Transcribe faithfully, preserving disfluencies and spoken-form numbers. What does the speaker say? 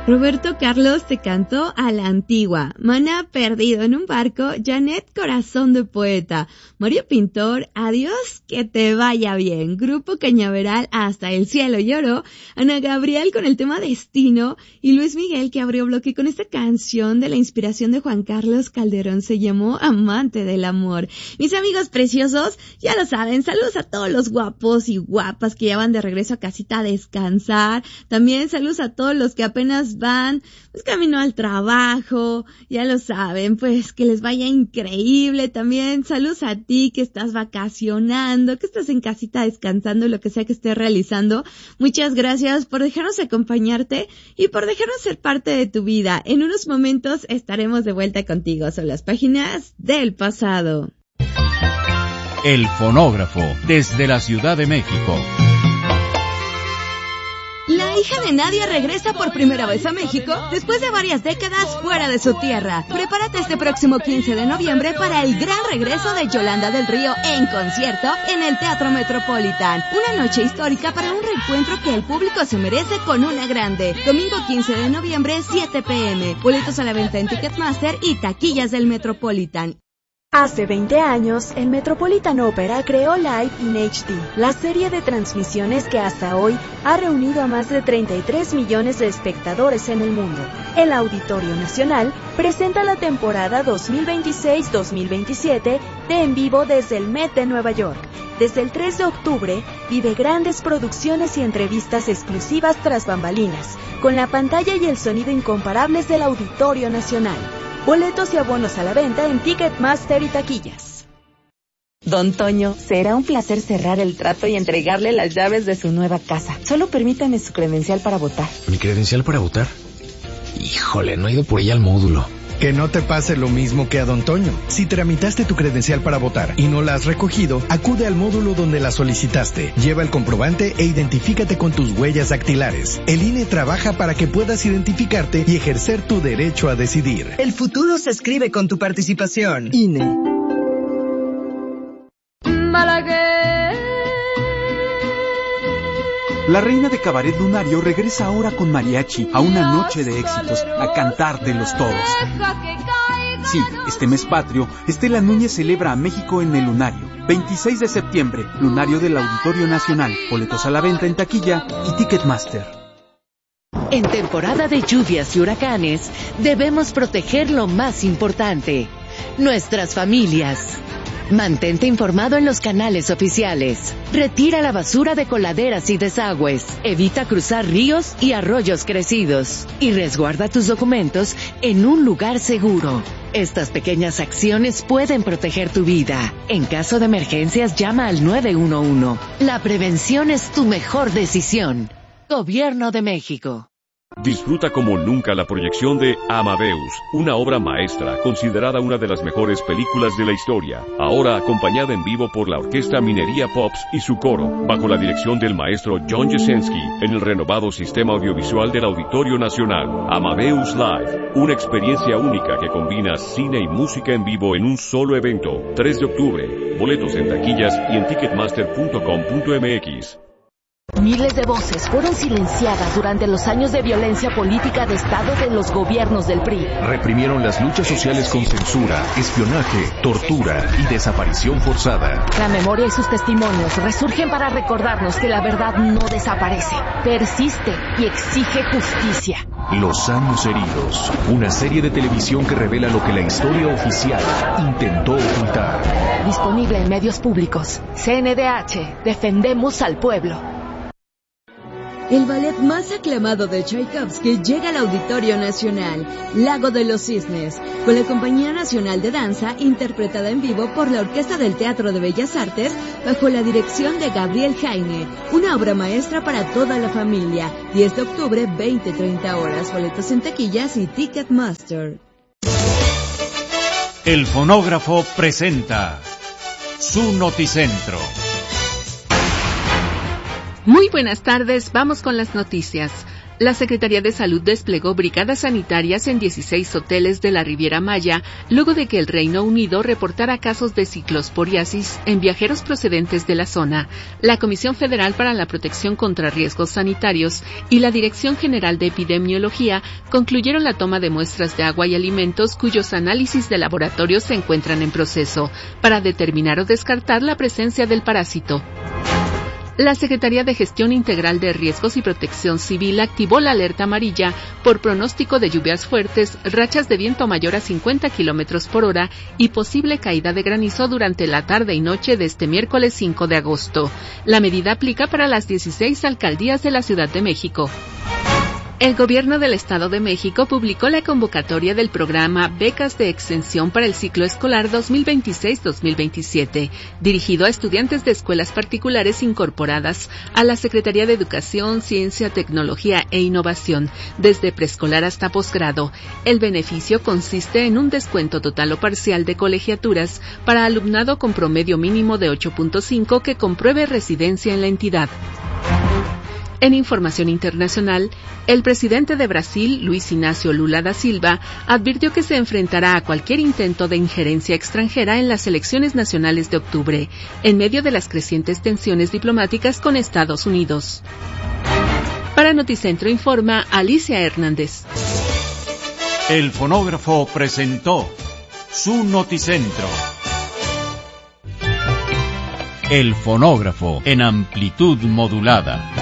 Roberto Carlos te cantó a la antigua. Maná Perdido en un barco. Janet Corazón de Poeta. Mario Pintor, Adiós que te vaya bien. Grupo Cañaveral, Hasta el cielo lloró. Ana Gabriel con el tema Destino. Y Luis Miguel, que abrió bloque con esta canción de la inspiración de Juan Carlos Calderón. Se llamó Amante del Amor. Mis amigos preciosos, ya lo saben, saludos a todos los guapos y guapas que ya van de regreso a casita a descansar. También saludos a todos los que apenas van pues camino al trabajo, ya lo saben, pues que les vaya increíble. También saludos a ti que estás vacacionando, que estás en casita descansando, lo que sea que estés realizando. Muchas gracias por dejarnos acompañarte y por dejarnos ser parte de tu vida. En unos momentos estaremos de vuelta contigo. Son las páginas del pasado. El fonógrafo, desde la Ciudad de México. La hija de Nadia regresa por primera vez a México después de varias décadas fuera de su tierra. Prepárate este próximo quince de noviembre para el gran regreso de Yolanda del Río en concierto en el Teatro Metropolitan. Una noche histórica para un reencuentro que el público se merece con una grande. Domingo quince de noviembre, siete pe eme. Boletos a la venta en Ticketmaster y taquillas del Metropolitan. Hace veinte años, el Metropolitan Opera creó Live in H D, la serie de transmisiones que hasta hoy ha reunido a más de treinta y tres millones de espectadores en el mundo. El Auditorio Nacional presenta la temporada dos mil veintiséis dos mil veintisiete de En Vivo desde el Met de Nueva York. Desde el tres de octubre, vive grandes producciones y entrevistas exclusivas tras bambalinas, con la pantalla y el sonido incomparables del Auditorio Nacional. Boletos y abonos a la venta en Ticketmaster y taquillas. Don Toño, será un placer cerrar el trato y entregarle las llaves de su nueva casa. Solo permítame su credencial para votar. ¿Mi credencial para votar? Híjole, no he ido por ella al módulo. Que no te pase lo mismo que a Don Toño. Si tramitaste tu credencial para votar y no la has recogido, acude al módulo donde la solicitaste. Lleva el comprobante e identifícate con tus huellas dactilares. El I N E trabaja para que puedas identificarte y ejercer tu derecho a decidir. El futuro se escribe con tu participación. I N E. Malagueña. La reina de Cabaret Lunario regresa ahora con mariachi a una noche de éxitos, a cantártelos todos. Sí, este mes patrio, Estela Núñez celebra a México en el Lunario. veintiséis de septiembre, Lunario del Auditorio Nacional. Boletos a la venta en taquilla y Ticketmaster. En temporada de lluvias y huracanes, debemos proteger lo más importante, nuestras familias. Mantente informado en los canales oficiales. Retira la basura de coladeras y desagües. Evita cruzar ríos y arroyos crecidos. Y resguarda tus documentos en un lugar seguro. Estas pequeñas acciones pueden proteger tu vida. En caso de emergencias, llama al nueve uno uno. La prevención es tu mejor decisión. Gobierno de México. Disfruta como nunca la proyección de Amadeus, una obra maestra considerada una de las mejores películas de la historia, ahora acompañada en vivo por la Orquesta Minería Pops y su coro, bajo la dirección del maestro John Jasenski, en el renovado sistema audiovisual del Auditorio Nacional. Amadeus Live, una experiencia única que combina cine y música en vivo en un solo evento. tres de octubre, boletos en taquillas y en ticketmaster punto com punto m x. Miles de voces fueron silenciadas durante los años de violencia política de Estado de los gobiernos del P R I. Reprimieron las luchas sociales con censura, espionaje, tortura y desaparición forzada. La memoria y sus testimonios resurgen para recordarnos que la verdad no desaparece, persiste y exige justicia. Los años heridos, una serie de televisión que revela lo que la historia oficial intentó ocultar. Disponible en medios públicos. C N D H, defendemos al pueblo. El ballet más aclamado de Tchaikovsky llega al Auditorio Nacional, Lago de los Cisnes, con la Compañía Nacional de Danza, interpretada en vivo por la Orquesta del Teatro de Bellas Artes, bajo la dirección de Gabriel Jaime, una obra maestra para toda la familia. diez de octubre, veinte a treinta horas, boletos en taquillas y Ticketmaster. El fonógrafo presenta su noticentro. Muy buenas tardes, vamos con las noticias. La Secretaría de Salud desplegó brigadas sanitarias en dieciséis hoteles de la Riviera Maya, luego de que el Reino Unido reportara casos de ciclosporiasis en viajeros procedentes de la zona. La Comisión Federal para la Protección contra Riesgos Sanitarios y la Dirección General de Epidemiología concluyeron la toma de muestras de agua y alimentos cuyos análisis de laboratorio se encuentran en proceso, para determinar o descartar la presencia del parásito. La Secretaría de Gestión Integral de Riesgos y Protección Civil activó la alerta amarilla por pronóstico de lluvias fuertes, rachas de viento mayor a cincuenta kilómetros por hora y posible caída de granizo durante la tarde y noche de este miércoles cinco de agosto. La medida aplica para las dieciséis alcaldías de la Ciudad de México. El Gobierno del Estado de México publicó la convocatoria del programa Becas de Extensión para el ciclo escolar dos mil veintiséis dos mil veintisiete, dirigido a estudiantes de escuelas particulares incorporadas a la Secretaría de Educación, Ciencia, Tecnología e Innovación, desde preescolar hasta posgrado. El beneficio consiste en un descuento total o parcial de colegiaturas para alumnado con promedio mínimo de ocho punto cinco que compruebe residencia en la entidad. En información internacional, el presidente de Brasil, Luis Inácio Lula da Silva, advirtió que se enfrentará a cualquier intento de injerencia extranjera en las elecciones nacionales de octubre, en medio de las crecientes tensiones diplomáticas con Estados Unidos. Para Noticentro informa Alicia Hernández. El fonógrafo presentó su Noticentro. El fonógrafo en amplitud modulada.